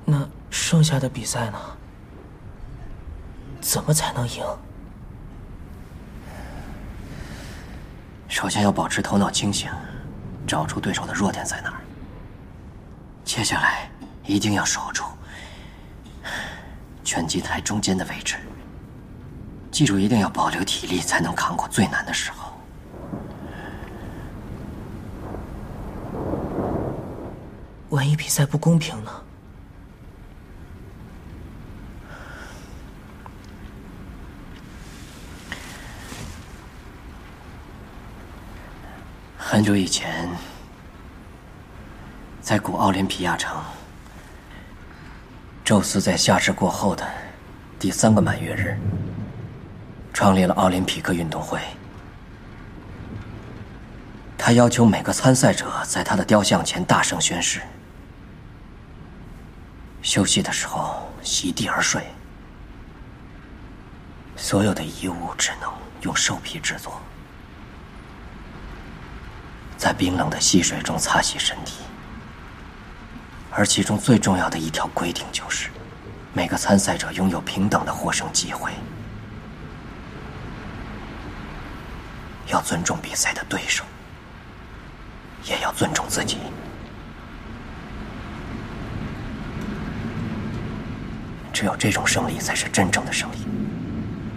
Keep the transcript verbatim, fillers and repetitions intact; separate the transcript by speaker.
Speaker 1: 那剩下的比赛呢？怎么才能赢？
Speaker 2: 首先要保持头脑清醒，找出对手的弱点在哪儿。接下来一定要守住拳击台中间的位置，记住一定要保留体力，才能扛过最难的时候。
Speaker 1: 万一比赛不公平呢？
Speaker 2: 很久以前，在古奥林匹亚城，宙斯在夏至过后的第三个满月日，创立了奥林匹克运动会。他要求每个参赛者在他的雕像前大声宣誓，休息的时候席地而睡，所有的衣物只能用兽皮制作，在冰冷的溪水中擦洗身体。而其中最重要的一条规定就是，每个参赛者拥有平等的获胜机会，要尊重比赛的对手，也要尊重自己。只有这种胜利才是真正的胜利。